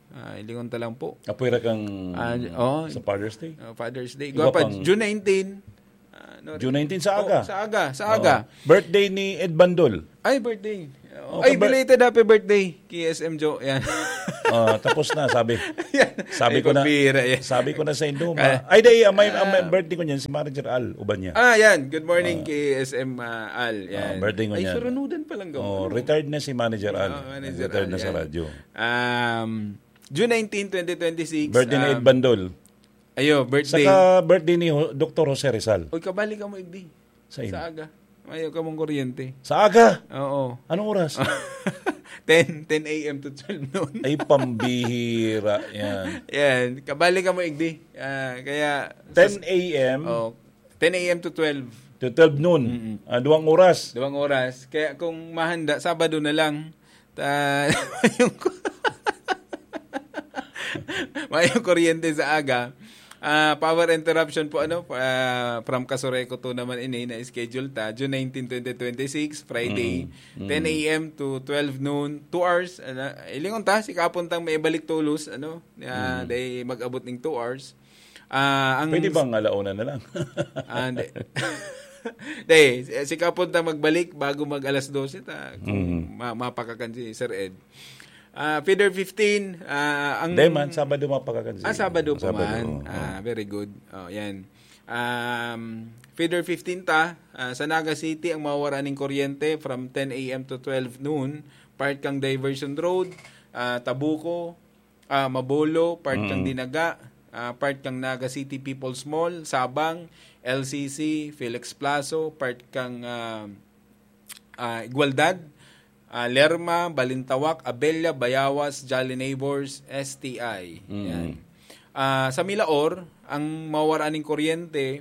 Ilingon ta lang po. Apoy ra kang sa Father's Day? Father's Day. Iba Pa, pang- June 19. June 19 sa aga. Sa aga. Birthday ni Ed Bandol. Ay, birthday. Belated happy birthday kay SM Joe. Yan. Tapos na, sabi. Sabi ko na sa Indoma. May birthday ko niyan, si Manager Al, uban niya. Yan. Good morning kay SM Al. Yan. Birthday ko niyan. Surunudan pa lang retired na si Manager Al. Retired na sa radyo. June 19, 2026. Birthday ni Ed Bandol. Birthday. Saka birthday ni Dr. Jose Rizal. Uy, kabali ka mo, Igdi. Sa aga. Ayaw ka mong kuryente. Sa aga? Oo. Anong oras? 10 a.m. to 12 noon. Ay, pambihira. Yan. Kabali ka mo, Igdi. Kaya... 10 a.m. 10 a.m. to 12. To 12 noon. 2 oras. 2 oras. Kaya kung mahanda, Sabado na lang. May kuryente sa aga. Power interruption po from Casureco to naman na schedule ta June 19, 2026 Friday 10 a.m. to 12 noon 2 hours ilingon ta si kapuntang may balik tulos day mag-abot ning 2 hours pwede bang alauna na lang si kapuntang magbalik bago mag alas 12 kung mapakakan si Sir Ed. Feeder 15 man, Sabado mapakakansi. Sabado pa man. Very good. Yan. Feeder 15 sa Naga City ang mawawala ng kuryente from 10 a.m. to 12 noon. Part kang Diversion Road, Tabuco, Mabolo, part kang Dinaga, part kang Naga City People's Mall, Sabang, LCC, Felix Plazo, part kang Igualdad, Lerma, Balintawak, Abella, Bayawas, Jolly Neighbors, STI. Yan. Sa Milaor, ang mawaraan ng kuryente,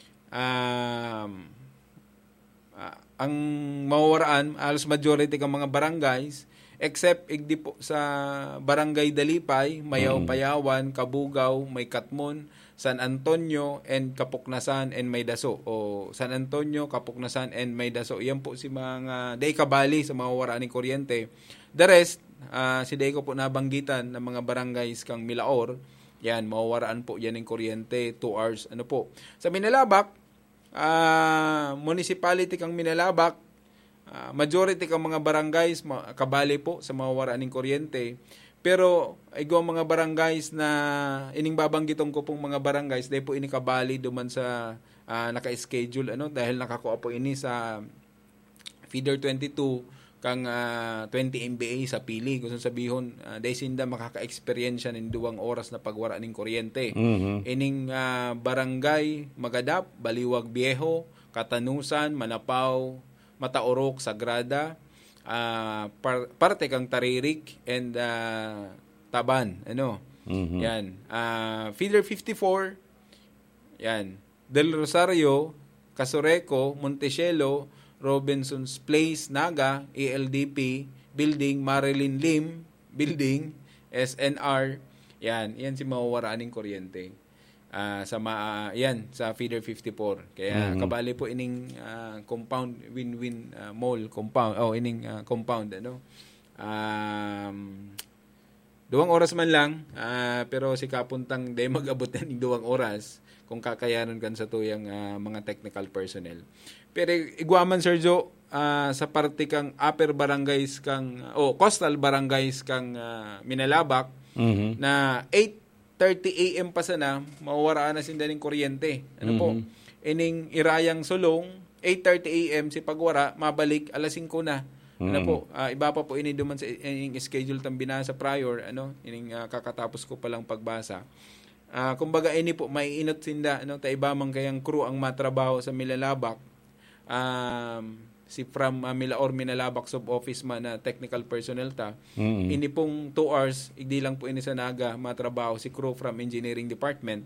ang mawaraan, alos majority ng mga barangays, except igdi po sa Barangay Dalipay, Mayaw, Payawan, Kabugaw, May Katmon, San Antonio, and Kapuknasan, and Maydaso. O San Antonio, Kapuknasan, and Maydaso. Yan po si mga day kabali sa mga waraan ng kuryente. The rest, si day ko po nabanggitan ng mga barangays kang Milaor. Yan, mawawaraan po yan ng kuryente, 2 hours. Ano po? Sa Minalabak, municipality kang Minalabak, majority kang mga barangays, kabali po sa mawawaraan ng kuryente. Pero igong mga barangays na ining babanggitong ko pong mga barangays dahil po ini kabali duman sa naka-schedule dahil nakakuha po ini sa feeder 22 kang 20 MBA sa pili. Gusto sabihon dahil sinda makaka-experience ng 2 oras na pagwara ng kuryente. Ining barangay Magadap, Baliwag Viejo, Katanusan, Manapaw, Mataorok, Sagrada, parte kang Taririk and Taban. Yan. Feeder 54, yan. Del Rosario, Casureco, Montecielo, Robinson's Place, Naga, ALDP, Building, Marilyn Lim, Building, SNR. Yan si mawawaraan ng kuryente. Sa Feeder 54. Kaya kabali po ining compound win-win mall compound compound 2 oras man lang pero si kapuntang day mag-abot ng 2 oras kung kakayanan kan sa tuyang mga technical personnel. Pero igwaman Sergio sa parte kang upper barangays kang coastal barangays kang Minalabak na 8:30 a.m. pa sana, mawawaraan na sinda ng kuryente. Po? Ining irayang sulong, 8:30 a.m. si pagwara, mabalik, alas 5 na. Po? Iba pa po ini duman sa ining schedule tang binasa prior, ining kakatapos ko palang pagbasa. Kumbaga ini po, may inot sinda, ta iba man kayang crew ang matrabaho sa Milalabak. Si from Milaor Minalabak sub-office man na technical personnel ta. Ini pong 2 hours, igdi lang po ini sa Naga matrabaho si crew from engineering department.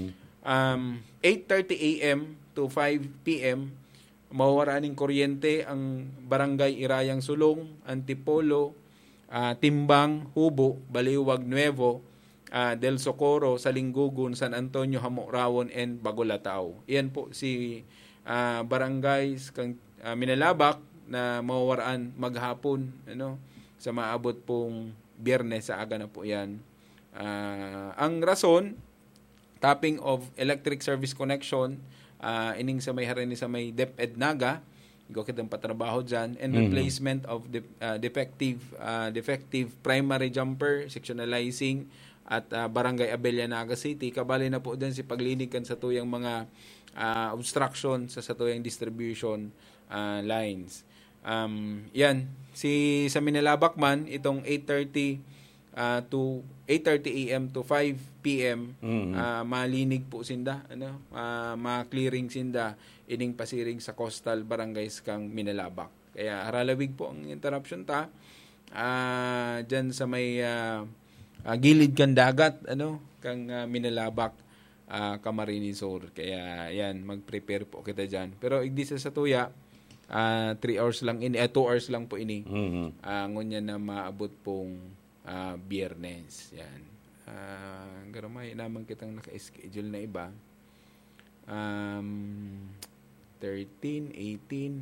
8:30 a.m. to 5 p.m. mawawaraan ng kuryente ang Barangay Irayang Sulong, Antipolo, Timbang, Hubo, Baliwag Nuevo, Del Socorro, Salinggugun, San Antonio, Hamorawon, and Bagolatao. Iyan po si barangays kang Minalabak na mawawaraan maghapon sa maabot pong Biyernes sa aga na po yan. Ang rason, tapping of electric service connection, ining sa may harini sa may DepEd Naga, gokit ang patrabaho dyan, and replacement of defective primary jumper, sectionalizing, at Barangay Abella, Naga City. Kabali na po din si paglinigan sa tuyang mga obstruction sa tuyang distribution lines. Yan, sa Minalabak man, itong 8:30 to 8:30 a.m. to 5 p.m. Malinig po sinda, ma-clearing sinda ining pasiring sa coastal barangays kang Minalabak. Kaya haralawig po ang interruption ta dyan sa may gilid kang dagat, kang Minalabak, Camarines Sur. Kaya yan, mag-prepare po kita dyan. Pero igdi sa tuya, 3 hours lang 2 hours lang po ini. Ngunya na maabot pong Biyernes. Yan. Garamay naman kitang naka-schedule na iba. 13, 18.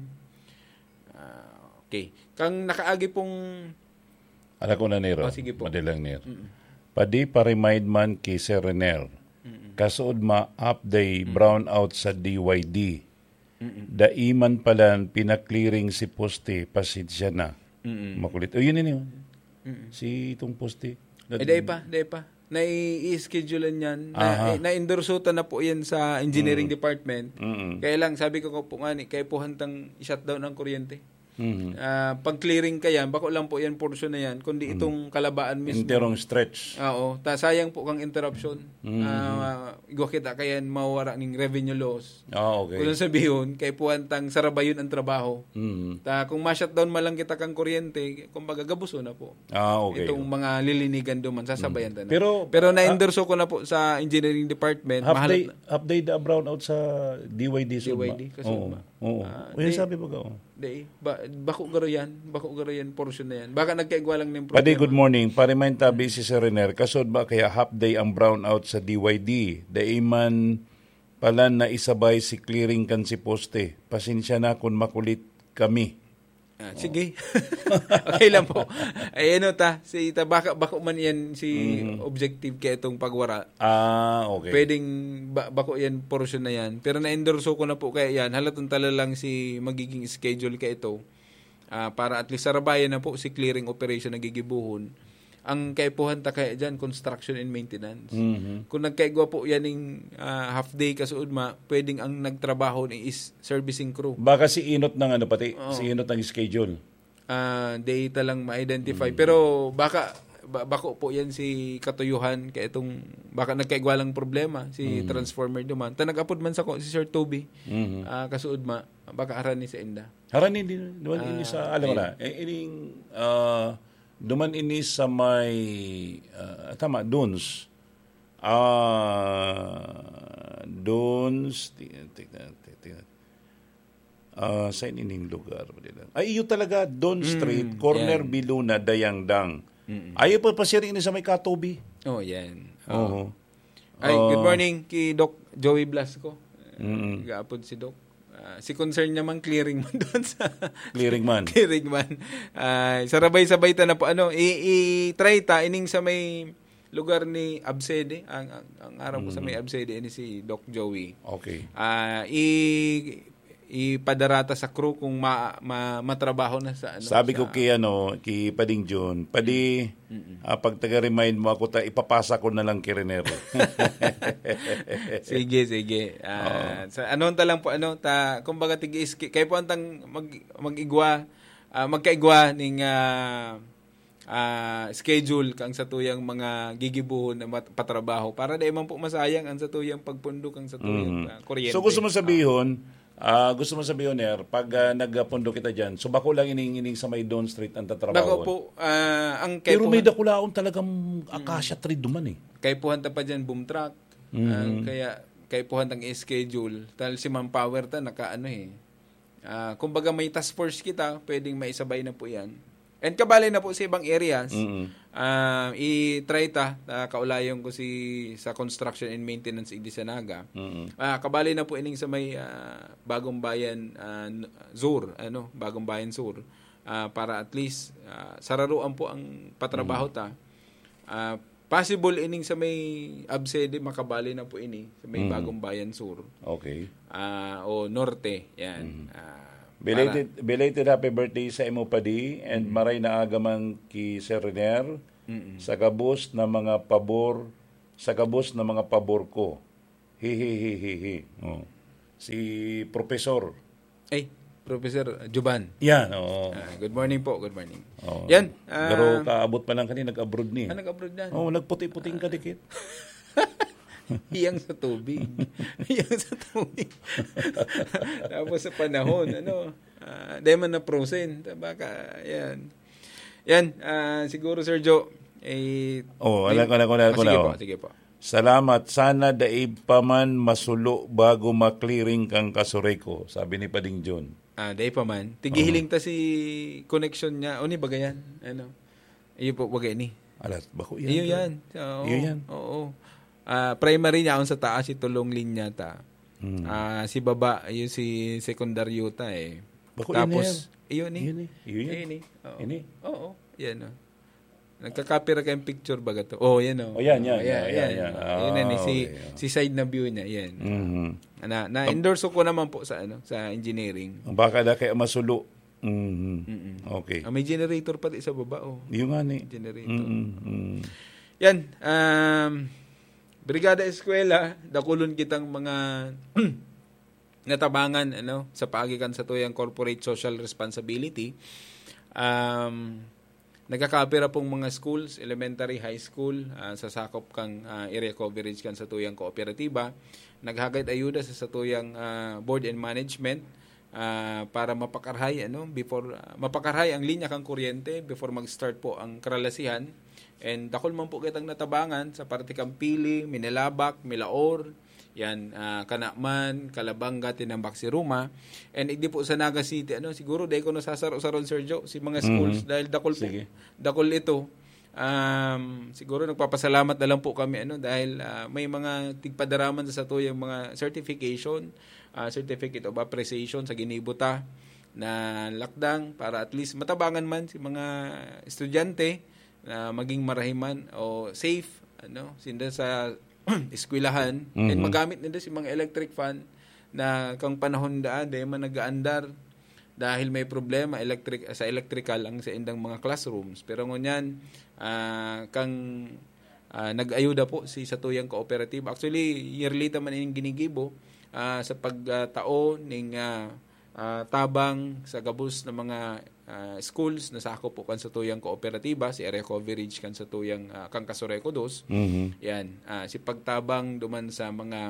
Okay. Kang nakaagi pong ala ko na nero. Sige po. Madilang nero. Padi pa-remind man kay Sir Renel. Kasuod ma-upday brownout sa DYD. Daiman pala pinaklearing si poste, pasensya na. Makulit. Yun yun. Si itong poste. Day pa. Nai-schedulean yan. Na-endorsutan na po yan sa engineering department. Kaya lang, sabi ko po nga, kaya po hantang i-shutdown ang kuryente. Pag-clearing ka yan, bako lang po yan portion na yan, kundi itong kalabaan mismo. Interong stretch. Oo. Sayang po kang interruption. Igwa kita kayan mawara ng revenue loss. Okay. Kung sabihin, kaya po hantang sarabayon ang trabaho. Kung ma-shutdown malang kita kang kuryente, kumbaga gabuso na po. Okay. Itong mga lilinigan duman, sasabayan na. Pero na-endorso ko na po sa engineering department. Update the brownout sa DYD. Oo. Sabi po ka. Bako garo yan portion na yan. Baka nagkaigwa lang ng problema. Padi, good morning. Pa-remind tabi si Sir Renner, kasod ba kaya half day ang brownout sa DYD? Daiman pala na isabay si clearing kan si poste. Pasensya na kung makulit kami. Sige. Okay lang po. Bako man yan si objective kaya itong pagwara. Okay. Pwedeng bako yan portion na yan. Pero na-endorso ko na po kaya yan. Halatong tala lang si magiging schedule kaya ito. Para at least sarabayan na po si clearing operation na gigibuhon. Ang kaipuhan ta kaya dyan, construction and maintenance. Kung nagkaigwa po yan ng half day kasuod pwedeng ang nagtrabaho is servicing crew. Baka si Inot ng si Inot ng schedule. Data lang ma-identify. Pero bako po yan si katuyuhan kaya itong baka nagkaigwa lang problema si transformer duman. Nag-upod man sa si Sir Toby. Kasuod baka harani sa inda. Harani din ini sa alam na. Duman ini sa may Dunes. Dunes sa ining lugar iyo talaga Dunes Street, corner Biluna, Dayangdang. Ayo pa pasiring ini sa may Katobi. Yan. Good morning kay Doc Joey Blasco. Gaapod si Doc. Si concern naman clearing man doon sa clearing man. Sarabay-sabay ta na po i-try ta ining sa may lugar ni Absede ang araw ko sa may Absede ini si Doc Joey. Okay. Ipadarata sa crew kung matrabaho na sa Sabi ko kay Pading John, pag taga-remind mo ako ipapasa ko na lang kay Renero. Sige. Sa ta lang po kumbaga kay po antang magkaigwa ning schedule kang sa tuyang mga gigibuhon na patrabaho para di man po masayang ang sa tuyang pagpundok ang sa tuyang kuryente. So gusto mo sabihin, pag nagpundo kita dyan, so bako lang ining sa may Don Street ang tatrabaho. Bako po, pero may dakulaon talagang akasya tree duman Kay puhan ta pa dyan, boom truck. Kaya kay puhan tang schedule. Tal si manpower ta, kumbaga may task force kita, pwedeng maisabay na po yan. And kabali na po sa ibang areas, i-try kaulayon ko sa construction and maintenance in Disanaga. Kabali na po ining sa may Bagong Bayan Sur, Bagong Bayan Sur, para at least sararuan po ang patrabaho ta. Possible ining sa may Absede, Makabali na po ini, sa may Bagong Bayan Sur. Okay. O Norte, yan. Belated happy birthday sa imo padi and maray na agaman ki Sir Renier sa gabos na mga pabor ko. Hihihihihi. Oh. Si Professor. Professor Juban. Yan, oo. Good morning po, good morning. Oh. Yan. Pero kaabot pa lang kanina, nag-abroad ni. Nag-abroad na. Nagputi-puting kadikit. Iyang sa tubig. Tapos sa panahon, dahil man na frozen. Baka, yan. Yan, siguro Sir Joe, Sige po. Salamat. Sana daig pa man masulo bago maklearing kang Kasureko, sabi ni Pading John. Daig pa man. Tigihiling ta si connection niya. Ni bagayan. Iyo po bagay ni. Alas, bako yan. Iyo yan. Iyo yan. Oo. Primary niya sa taas, si tulong linya ta. Si baba, yung si sekundaryo ta Bako tapos, iyo ni. Oo. Yan nagka-copy kayong picture baga to. Yan o. Yan. Yan si side na view niya. Yan. Na-endorse ko naman po sa engineering. Baka na kaya masulo. Okay. May generator pati sa baba. Yung nga ni. Generator. Yan. Brigada Eskwela, dakulon kitang mga natabangan sa paagikan sa tuyang corporate social responsibility. Nagkakapira pong mga schools, elementary, high school, sa sakop kang area coverage kan sa tuyang kooperatiba. Naghagad ayuda sa tuyang board and management para mapakarhay mapakarhay ang linya kang kuryente before mag-start po ang karalasihan. And dakol man po kitang natabangan sa parte kang Pili, Minalabak, Milaor, yan, Kanakman, Kalabanga, Tinambak, Siruma. And hindi po sa Naga City, siguro dahil ko nasasaro-saron, Sir Joe, si mga schools, dahil dakol po, dakol ito. Siguro nagpapasalamat na lang po kami, dahil may mga tigpadaraman sa tuyang mga certificate of appreciation sa ginibuta na lakdang para at least matabangan man si mga estudyante na maging marahiman o safe sinda sa eskwelahan and magamit nila si mga electric fan na kang panahon daan dahil man nag-aandar dahil may problema sa electrical ang sa indang mga classrooms. Pero ngunyan kang nag-ayuda po sa tuyang cooperative. Actually, yearly taman yung ginigibo sa pagtao ng tabang sa gabos ng mga schools na sakop po kan sa tuyang kooperatiba, si area coverage kan sa tuyang kang Kasureko 2. Yan, si pagtabang duman sa mga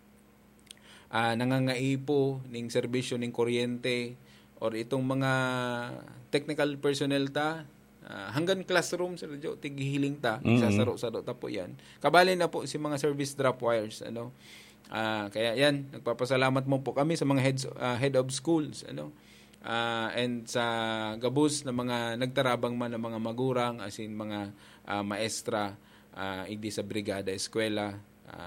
nangangaipo ning serbisyo ning kuryente or itong mga technical personnel ta hanggang classroom sa tighihiling ta, sasaro-saro ta po yan. Kabali na po si mga service drop wires kaya yan, nagpapasalamat mo po kami sa mga head of schools and sa gabos na mga nagtarabang man ng mga magurang as in mga maestra igdi sa Brigada Eskwela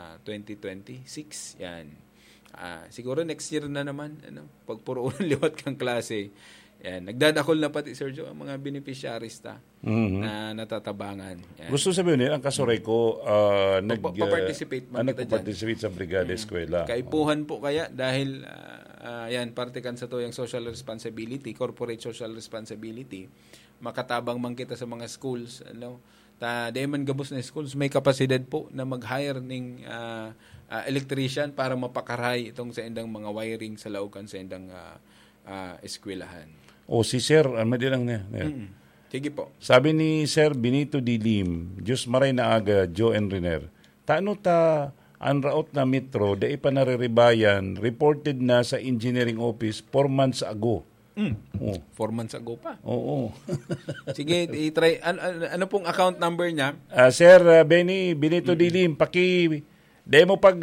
2026 yan. Siguro next year na naman pag puro liwat kang klase yan, nagdadakol na pati Sir Joe ang mga beneficiaries na natatabangan. Yan. Gusto sabihin ang Kasureko nagpa-participate sa Brigada Eskwela. Kaipuhan po kaya dahil yan, parte kan sa tuyang social responsibility, corporate social responsibility, makatabang man kita sa mga schools, di man gabos na schools, may kapasidad po na mag-hire ng electrician para mapakaray itong sa indang mga wiring sa laukan sa indang eskwelahan. Si Sir, madilang na. Sige po. Sabi ni Sir Benito Dilim, Diyos maray na aga, Joe and Renier, taano ta ang raot na metro, da ipanariribayan, reported na sa engineering office 4 months ago. 4 months ago pa? Oo. Sige, i-try. Ano pong account number niya? Sir Benito Dilim, demo pag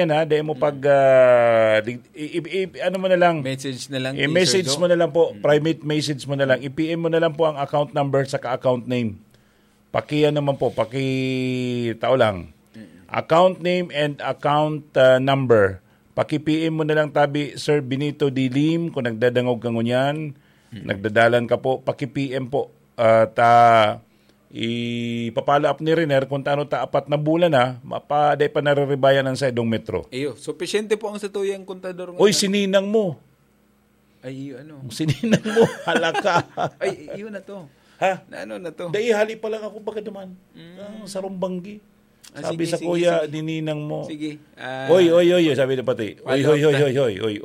ano mo na lang, message na lang, message mo na lang po, private message mo na lang, i-PM mo na lang po ang account number sa account name. Naman po, tao lang. Account name and account number. Paki-PM mo na lang tabi Sir Benito Dilim kung nagdadangog ka ngunyan, nagdadalan ka po, paki-PM po ipapala up ni Riner kung taano ta 4 na bulan na, mapaday pa nariribayan ng sa Edong Metro. Iyo, sufficiente po ang satuyang kontador. Oy, sininang mo. Ay, ano? Sininang mo, halaka. Ay, yun na to. Ha? Na ano na to? Dahil hali pa lang ako baka naman. Sa Rumbanggi. Sabi sige, sa kuya, sige. dininang mo. Sige. Oy, sabi na pati. Oy.